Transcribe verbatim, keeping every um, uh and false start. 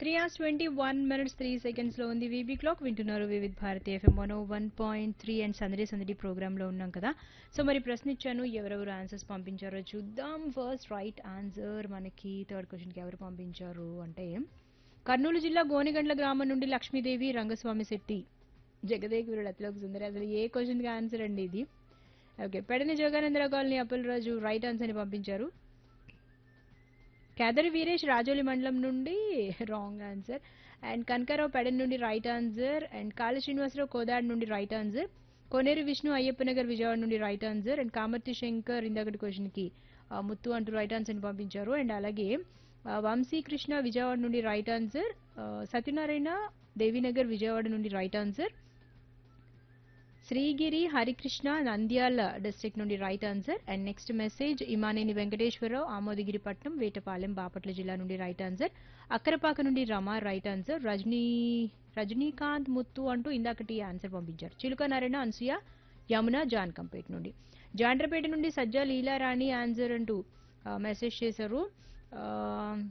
Three hours twenty one minutes three seconds లో ఉంది VB clock. వింటున్నారు Vividh Bharati FM one one point three and సందడి సందడి ప్రోగ్రామ్ లో ఉన్నాం కదా. సో మరి ప్రశ్న ఇచ్చాను, ఎవరెవరు ఆన్సర్స్ పంపించారో చూద్దాం. ఫస్ట్ రైట్ ఆన్సర్ మనకి థర్డ్ క్వశ్చన్ కి ఎవరు పంపించారు అంటే, కర్నూలు జిల్లా గోనిగండ్ల గ్రామం నుండి లక్ష్మీదేవి రంగస్వామి శెట్టి జగదేగురుడు అతిలోక సుందరి. అసలు ఏ క్వశ్చన్ కి ఆన్సర్ అండి ఇది? Okay, పెడని Jogananda Rao colony Appalaraju right answer ని పంపించారు. కేదరి వీరేష్ రాజోలి మండలం నుండి wrong answer. And Kanakarao Pedana నుండి రైట్ ఆన్సర్. అండ్ కాళ శ్రీనివాసరావు కోదాడ్ నుండి రైట్ ఆన్సర్. కోనేరు విష్ణు అయ్యప్పనగర్ విజయవాడ నుండి right answer. And Kamarthi Shankar ఇందాకటి క్వశ్చన్ కి ఆ, ముత్తు అంటూ రైట్ ఆన్సర్ ని పంపించారు. అండ్ అలాగే ఆ, వంశీ కృష్ణ విజయవాడ నుండి రైట్ ఆన్సర్. ఆ, సత్యనారాయణ దేవీనగర్ విజయవాడ నుండి right answer. Srigiri Harikrishna Nandyal district నుండి right answer. And next message Imaneni Venkateswararao Amodagiripatnam Vetapalem Bapatla జిల్లా నుండి రైట్ ఆన్సర్. అక్కరపాక నుండి రమ రైట్ ఆన్సర్. రజనీ రజనీకాంత్ ముత్తు అంటూ ఇందాకటి ఆన్సర్ పంపించారు. చిలుక నారాయణ అనసూయ యమున జాన్ కంపేట్ నుండి. జాండ్రపేట నుండి సజ్జా లీలారాణి ఆన్సర్ అంటూ మెసేజ్ చేశారు. ఆ,